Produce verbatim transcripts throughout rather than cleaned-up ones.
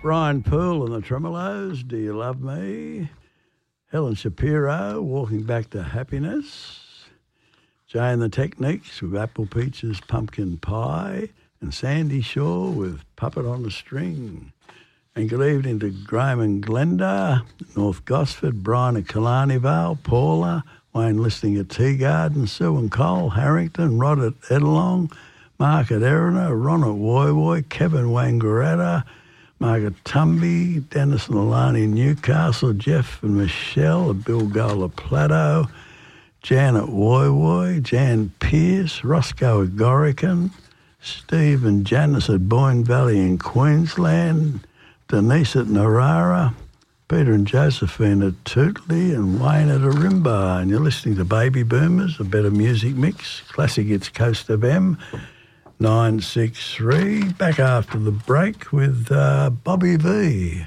Brian Poole and the Tremolos, Do You Love Me? Helen Shapiro, Walking Back to Happiness. Jay and the Techniques with Apple Peaches Pumpkin Pie. And Sandy Shaw with Puppet on a String. And good evening to Graham and Glenda, North Gosford, Brian at Killarney Vale, Paula, Wayne listening at Tea Garden, Sue and Cole, Harrington, Rod at Edelong, Mark at Erina, Ron at Woy Woy, Kevin Wangaratta, Margaret Tumby, Dennis and Alani Newcastle, Jeff and Michelle at Bilgola Plateau, Jan at Woy Woy, Jan Pearce, Roscoe at Gorican, Steve and Janice at Boyne Valley in Queensland, Denise at Narara, Peter and Josephine at Tootley, and Wayne at Arimba. And you're listening to Baby Boomers, a better music mix. Classic Hits Coast F M, nine six three. Back after the break with uh, Bobby V.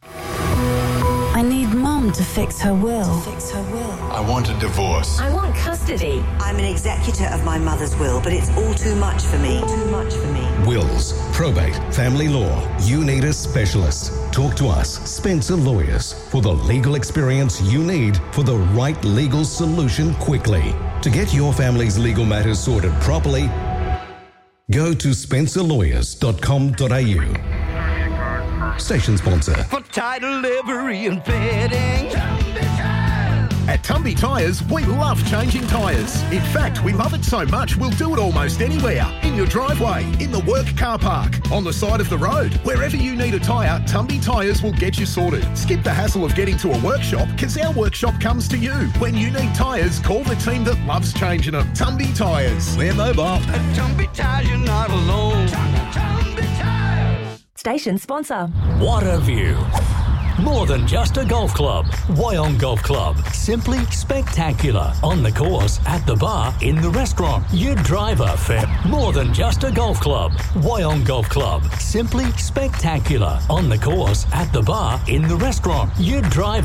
I need Mum to fix her will. To fix her will. I want a divorce. I want custody. I'm an executor of my mother's will, but it's all too much for me. Too much for me. Wills, probate, family law. You need a specialist. Talk to us, Spencer Lawyers, for the legal experience you need for the right legal solution quickly. To get your family's legal matters sorted properly, go to spencer lawyers dot com dot a u. Station sponsor. For title, livery and fitting. At Tumby Tyres, we love changing tyres. In fact, we love it so much, we'll do it almost anywhere. In your driveway, in the work car park, on the side of the road. Wherever you need a tyre, Tumby Tyres will get you sorted. Skip the hassle of getting to a workshop, because our workshop comes to you. When you need tyres, call the team that loves changing them. Tumby Tyres. We're mobile. At Tumby Tyres, you're not alone. Tumby Tyres. Station sponsor. Waterview. More than just a golf club. Wyong Golf Club. Simply spectacular. On the course, at the bar, in the restaurant. Your driver fair. More than just a golf club. Wyong Golf Club. Simply spectacular. On the course, at the bar, in the restaurant. Your driver.